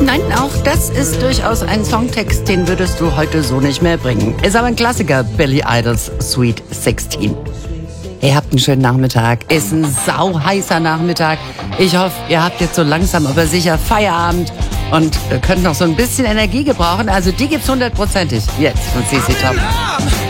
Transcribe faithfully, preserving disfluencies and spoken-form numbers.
Nein, auch das ist durchaus ein Songtext, den würdest du heute so nicht mehr bringen. Ist aber ein Klassiker, Billy Idols Sweet sixteen. Ihr habt einen schönen Nachmittag. Ist ein sauheißer Nachmittag. Ich hoffe, ihr habt jetzt so langsam aber sicher Feierabend und könnt noch so ein bisschen Energie gebrauchen. Also die gibt's hundertprozentig jetzt von C C Top.